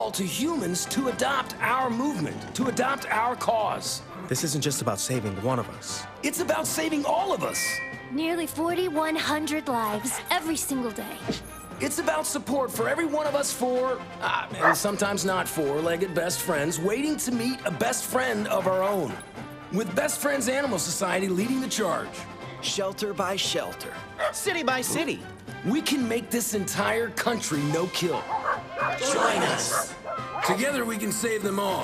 To humans to adopt our movement, to adopt our cause. This isn't just about saving one of us. It's about saving all of us. Nearly 4,100 lives every single day. It's about support for every one of us four, and sometimes not four-legged best friends waiting to meet a best friend of our own. With Best Friends Animal Society leading the charge. Shelter by shelter. City by city. We can make this entire country no-kill. Join us. Together we can save them all.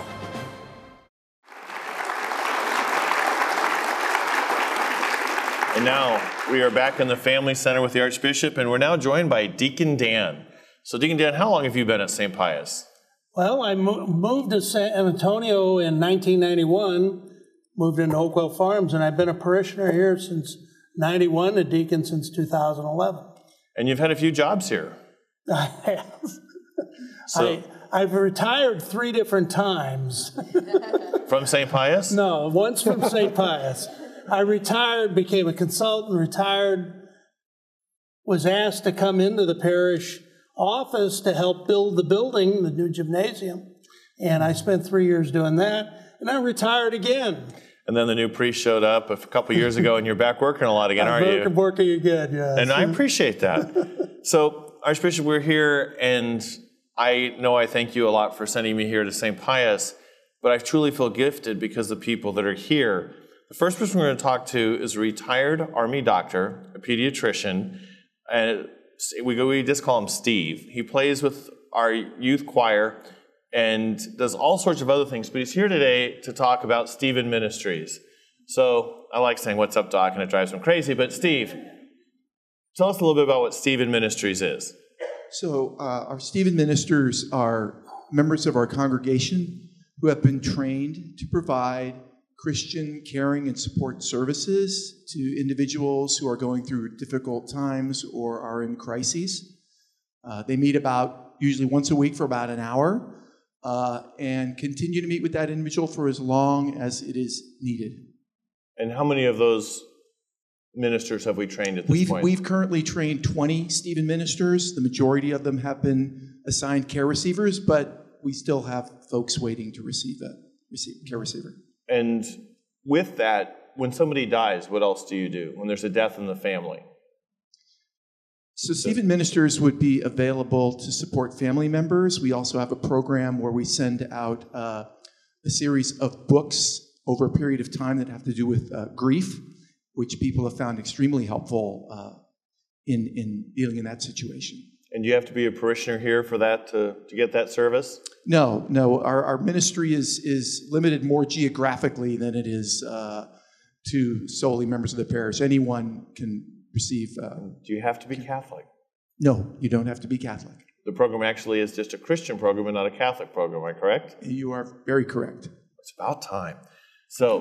And now we are back in the Family Center with the Archbishop, and we're now joined by Deacon Dan. So Deacon Dan, how long have you been at St. Pius? Well, I moved to San Antonio in 1991, moved into Oakwell Farms, and I've been a parishioner here since 91, a deacon since 2011. And you've had a few jobs here. I have. I've retired 3 different times. From St. Pius? No, once from St. Pius. I retired, became a consultant, retired, was asked to come into the parish office to help build the building, the new gymnasium. And I spent 3 years doing that, and I retired again. And then the new priest showed up a couple years ago, and you're back working a lot again, aren't you? Working again, yes. And I appreciate that. So, Archbishop, we're here, and I know I thank you a lot for sending me here to St. Pius, but I truly feel gifted because the people that are here. The first person we're going to talk to is a retired Army doctor, a pediatrician, and we just call him Steve. He plays with our youth choir and does all sorts of other things, but he's here today to talk about Stephen Ministries. So I like saying, "What's up, Doc?" and it drives him crazy, but Steve, tell us a little bit about what Stephen Ministries is. So our Stephen Ministers are members of our congregation who have been trained to provide Christian caring and support services to individuals who are going through difficult times or are in crises. They meet usually once a week for about an hour and continue to meet with that individual for as long as it is needed. And how many of those ministers have we trained at this point? We've currently trained 20 Stephen ministers. The majority of them have been assigned care receivers, but we still have folks waiting to receive a care receiver. And with that, when somebody dies, what else do you do when there's a death in the family? So Stephen Ministers would be available to support family members. We also have a program where we send out a series of books over a period of time that have to do with grief, which people have found extremely helpful in dealing in that situation. And do you have to be a parishioner here for that to get that service? No. Our ministry is limited more geographically than it is to solely members of the parish. Anyone can receive. Do you have to be Catholic? No, you don't have to be Catholic. The program actually is just a Christian program and not a Catholic program, am I correct? You are very correct. It's about time. So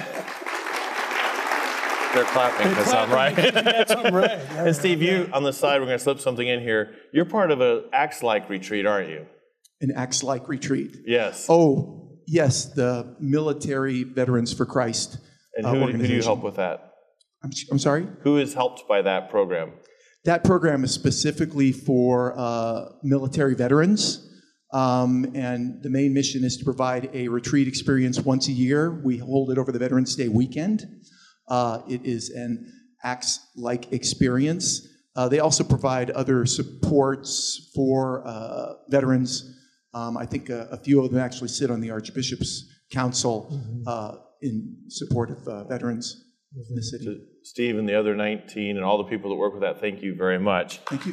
they're clapping because I'm right. That's right. And Steve, you on the side, we're going to slip something in here. You're part of an Acts-like retreat, aren't you? An Acts-like retreat? Yes. Oh, yes, the Military Veterans for Christ And who do you help with that? I'm sorry? Who is helped by that program? That program is specifically for military veterans. And the main mission is to provide a retreat experience once a year. We hold it over the Veterans Day weekend. It is an Acts-like experience. They also provide other supports for veterans. I think a few of them actually sit on the Archbishop's Council in support of veterans in the city. To Steve and the other 19 and all the people that work with that, thank you very much. Thank you.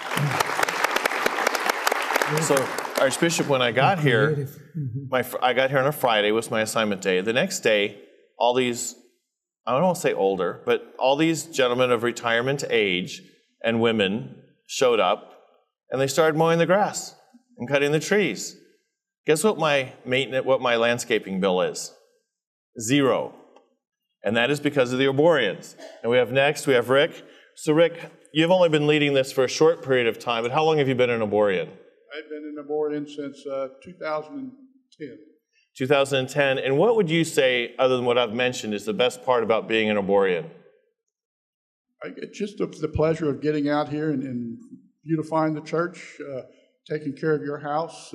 So, Archbishop, when I got here, I got here on a Friday, was my assignment day. The next day, all these, I don't want to say older, but all these gentlemen of retirement age and women showed up, and they started mowing the grass and cutting the trees. Guess what my landscaping bill is? 0. And that is because of the Oborians. And we have Rick. So Rick, you've only been leading this for a short period of time, but how long have you been an Oborian? I've been in Oborian since 2010. 2010. And what would you say, other than what I've mentioned, is the best part about being an Oborian? I get just the pleasure of getting out here and beautifying the church, taking care of your house.